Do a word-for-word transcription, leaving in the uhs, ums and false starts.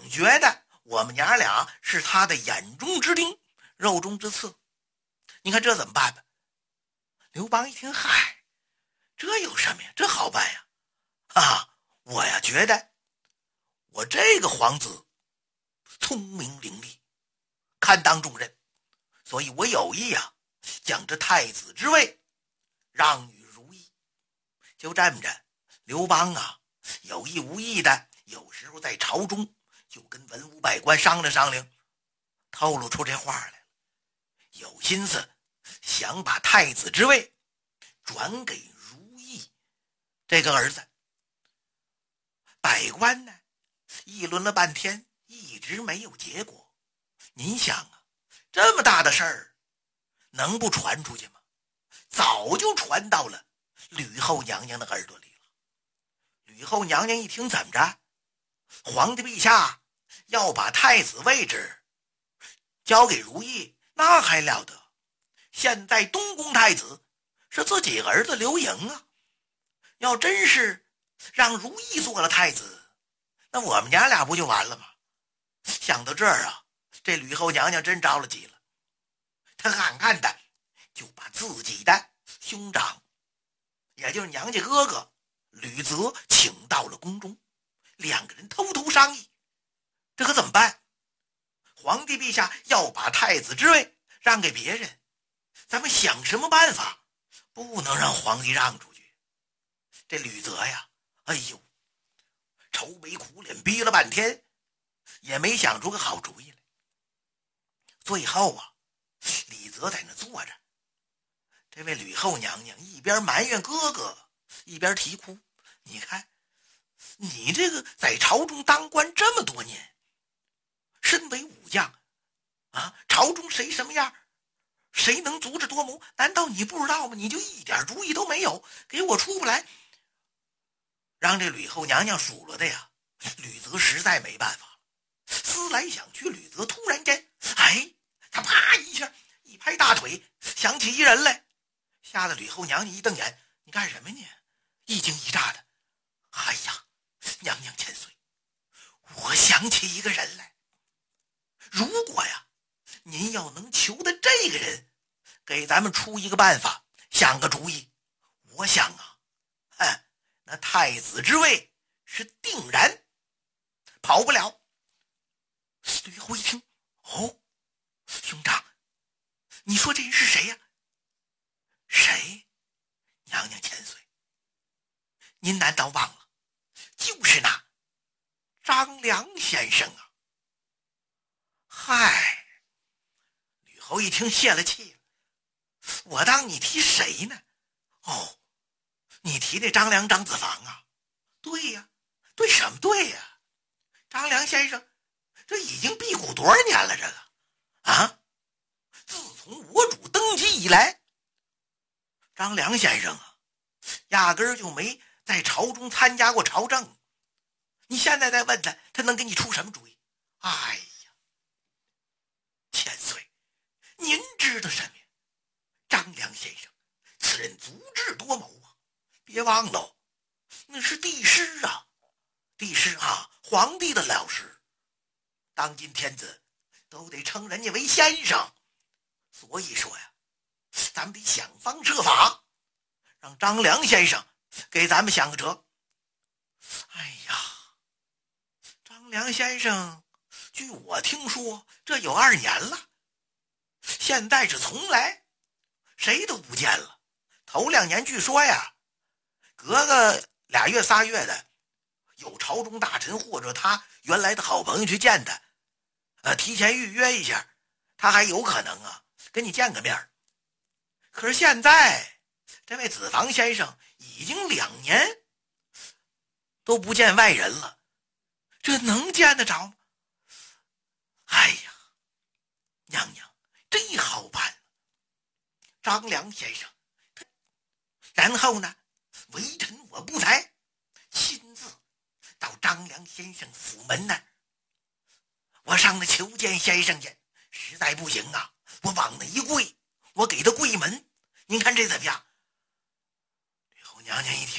觉得我们娘俩是他的眼中之钉，肉中之刺。你看这怎么办吧？刘邦一听，嗨，这有什么呀？这好办呀！啊，我呀觉得我这个皇子聪明伶俐，堪当重任，所以我有意呀、啊、将这太子之位让与如意。就这么着，刘邦啊有意无意的，有时候在朝中就跟文武百官商量商量，透露出这话来了，有心思想把太子之位转给如意这个儿子。百官呢议论了半天，一直没有结果。您想啊，这么大的事儿能不传出去吗？早就传到了吕后娘娘的耳朵里了。吕后娘娘一听，怎么着？皇帝陛下要把太子位置交给如意，那还了得？现在东宫太子是自己儿子刘盈啊，要真是让如意做了太子，那我们娘俩不就完了吗？想到这儿啊，这吕后娘娘真着了急了，她暗暗的就把自己的兄长，也就是娘家哥哥吕泽请到了宫中，两个人偷偷商议，这可怎么办？皇帝陛下要把太子之位让给别人，咱们想什么办法不能让皇帝让出去？这吕泽呀，哎呦，愁眉苦脸逼了半天，也没想出个好主意来。最后啊，李泽在那坐着，这位吕后娘娘一边埋怨哥哥，一边啼哭。你看，你这个在朝中当官这么多年，身为武将啊，朝中谁什么样，谁能足智多谋？难道你不知道吗？你就一点主意都没有，给我出不来。让这吕后娘娘数落的呀，吕泽实在没办法了。思来想去，吕泽突然间，哎，他啪一下一拍大腿，想起一人来，吓得吕后娘娘一瞪眼：“你干什么你？”一惊一乍的。哎呀，娘娘千岁，我想起一个人来。如果呀，您要能求得这个人给咱们出一个办法，想个主意，我想啊，哼，那太子之位是定然跑不了。吕后一听，哦，兄长，你说这人是谁呀？谁？娘娘千岁，您难道忘了，就是那张良先生啊？嗨，吕后一听泄了气了，我当你提谁呢？哦，你提那张良张子房啊？对呀，对什么对呀？张良先生这已经辟谷多少年了？这个啊，自从我主登基以来，张良先生啊，压根儿就没在朝中参加过朝政。你现在再问他，他能给你出什么主意？哎呀，千岁，您知道什么呀？张良先生此人足智多谋啊，别忘了，那是帝师啊，帝师啊，皇帝的老师，当今天子都得称人家为先生。所以说呀，咱们得想方设法让张良先生给咱们想个辙。哎呀，张良先生据我听说这有二年了，现在是从来谁都不见了。头两年据说呀，隔个俩月仨月的，有朝中大臣或者他原来的好朋友去见他，呃，提前预约一下，他还有可能啊跟你见个面。可是现在这位子房先生已经两年都不见外人了，这能见得着吗？哎呀，娘娘这好办，张良先生，然后呢，微臣我不才亲自到张良先生府门那儿，我上那求见先生去，实在不行啊，我往那一跪，我给他跪门，您看这怎么样？吕后娘娘一听，